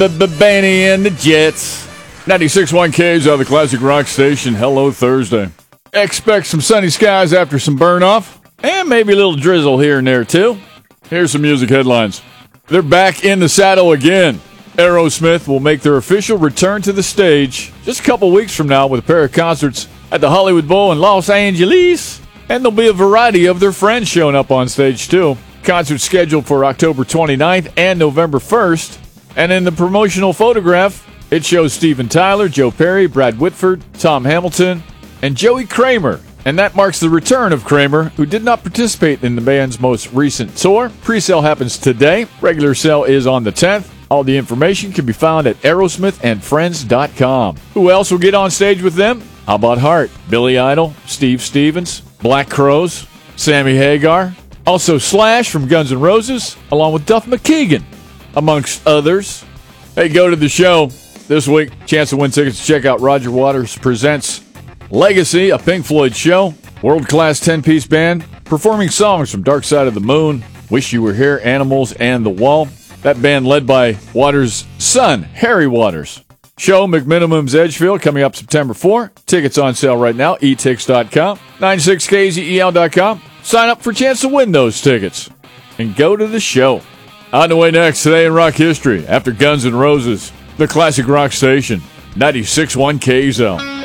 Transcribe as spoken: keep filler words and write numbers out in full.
Benny and the Jets. ninety-six point one K's on the Classic Rock Station. Hello, Thursday. Expect some sunny skies after some burn off, and maybe a little drizzle here and there, too. Here's some music headlines. They're back in the saddle again. Aerosmith will make their official return to the stage just a couple weeks from now with a pair of concerts at the Hollywood Bowl in Los Angeles. And there'll be a variety of their friends showing up on stage, too. Concerts scheduled for October twenty-ninth and November first. And in the promotional photograph, it shows Steven Tyler, Joe Perry, Brad Whitford, Tom Hamilton, and Joey Kramer. And that marks the return of Kramer, who did not participate in the band's most recent tour. Pre-sale happens today. Regular sale is on the tenth. All the information can be found at aerosmith and friends dot com. Who else will get on stage with them? How about Heart, Billy Idol, Steve Stevens, Black Crowes, Sammy Hagar, also Slash from Guns N' Roses, along with Duff McKagan, amongst others. Hey, go to the show this week. Chance to win tickets. Check out Roger Waters Presents Legacy, a Pink Floyd show. World-class ten-piece band performing songs from Dark Side of the Moon, Wish You Were Here, Animals, and The Wall. That band led by Waters' son, Harry Waters. Show McMinimum's Edgefield coming up September fourth. Tickets on sale right now, e tix dot com, ninety-six K Z E L dot com. Sign up for a chance to win those tickets. And go to the show. On the way next, today in rock history, after Guns N' Roses, the Classic Rock Station, ninety-six point one K Z L.